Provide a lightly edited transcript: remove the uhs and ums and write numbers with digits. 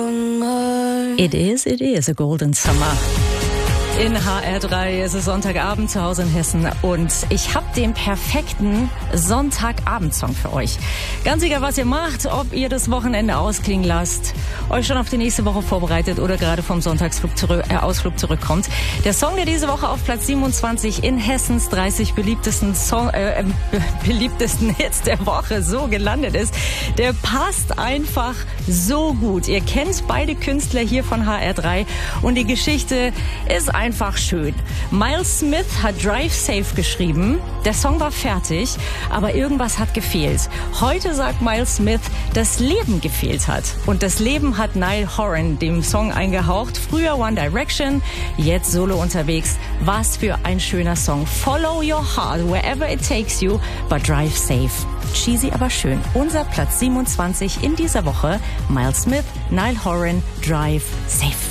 It is a golden summer. In HR3 ist es Sonntagabend zu Hause in Hessen und ich habe den perfekten Sonntagabendsong für euch. Ganz egal, was ihr macht, ob ihr das Wochenende ausklingen lasst, euch schon auf die nächste Woche vorbereitet oder gerade vom Ausflug zurückkommt. Der Song, der diese Woche auf Platz 27 in Hessens 30 beliebtesten Hits der Woche so gelandet ist, der passt einfach so gut. Ihr kennt beide Künstler hier von HR3 und die Geschichte ist einfach schön. Miles Smith hat Drive Safe geschrieben. Der Song war fertig, aber irgendwas hat gefehlt. Heute sagt Miles Smith, dass Leben gefehlt hat. Und das Leben hat Niall Horan dem Song eingehaucht. Früher One Direction, jetzt solo unterwegs. Was für ein schöner Song. Follow your heart, wherever it takes you, but drive safe. Cheesy, aber schön. Unser Platz 27 in dieser Woche. Miles Smith, Niall Horan, Drive Safe.